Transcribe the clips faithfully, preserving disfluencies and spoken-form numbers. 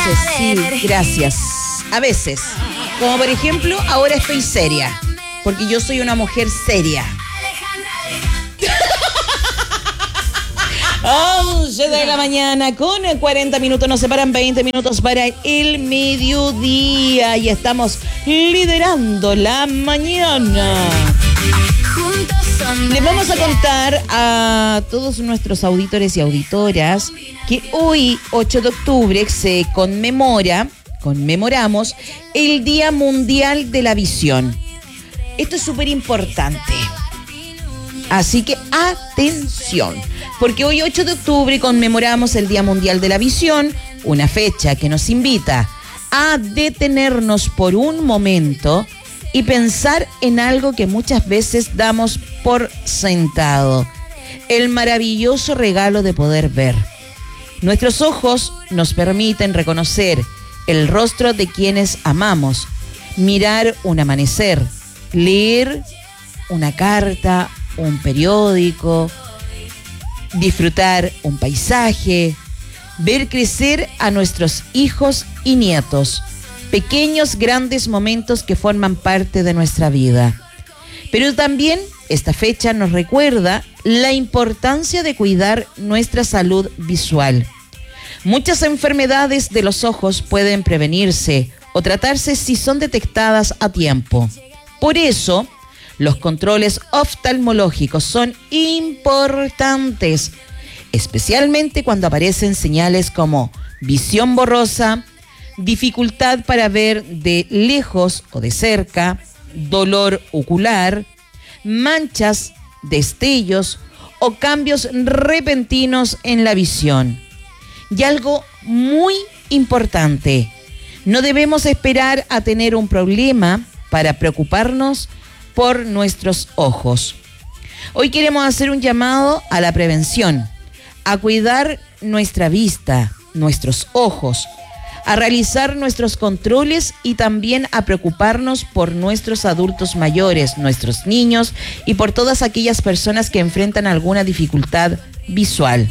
veces, sí, gracias. A veces. Como por ejemplo, ahora estoy seria. Porque yo soy una mujer seria. once de la mañana con cuarenta minutos, nos separan veinte minutos para el mediodía y estamos liderando la mañana. Les vamos a contar a todos nuestros auditores y auditoras que hoy, ocho de octubre, se conmemora, conmemoramos el Día Mundial de la Visión. Esto es súper importante. Así que atención, porque hoy ocho de octubre conmemoramos el Día Mundial de la Visión, una fecha que nos invita a detenernos por un momento y pensar en algo que muchas veces damos por sentado, el maravilloso regalo de poder ver. Nuestros ojos nos permiten reconocer el rostro de quienes amamos, mirar un amanecer, leer una carta, un periódico, disfrutar un paisaje, ver crecer a nuestros hijos y nietos, pequeños grandes momentos que forman parte de nuestra vida. Pero también esta fecha nos recuerda la importancia de cuidar nuestra salud visual. Muchas enfermedades de los ojos pueden prevenirse o tratarse si son detectadas a tiempo. Por eso, los controles oftalmológicos son importantes, especialmente cuando aparecen señales como visión borrosa, dificultad para ver de lejos o de cerca, dolor ocular, manchas, destellos o cambios repentinos en la visión. Y algo muy importante, no debemos esperar a tener un problema para preocuparnos por nuestros ojos. Hoy queremos hacer un llamado a la prevención, a cuidar nuestra vista, nuestros ojos, a realizar nuestros controles y también a preocuparnos por nuestros adultos mayores, nuestros niños y por todas aquellas personas que enfrentan alguna dificultad visual.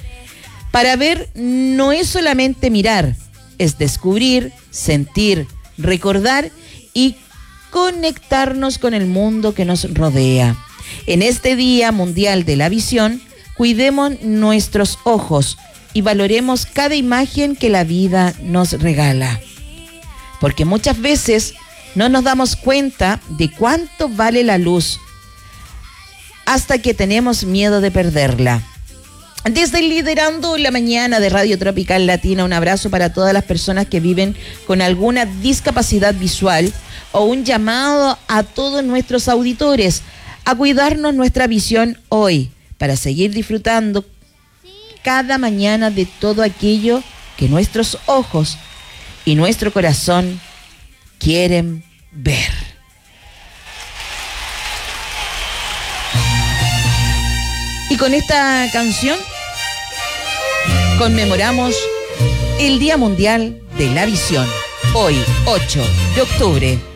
Para ver no es solamente mirar, es descubrir, sentir, recordar y conectarnos con el mundo que nos rodea. En este Día Mundial de la Visión, cuidemos nuestros ojos y valoremos cada imagen que la vida nos regala. Porque muchas veces no nos damos cuenta de cuánto vale la luz hasta que tenemos miedo de perderla. Desde Liderando la Mañana de Radio Tropical Latina, un abrazo para todas las personas que viven con alguna discapacidad visual o un llamado a todos nuestros auditores a cuidarnos nuestra visión hoy para seguir disfrutando cada mañana de todo aquello que nuestros ojos y nuestro corazón quieren ver. Y con esta canción conmemoramos el Día Mundial de la Visión, hoy, ocho de octubre.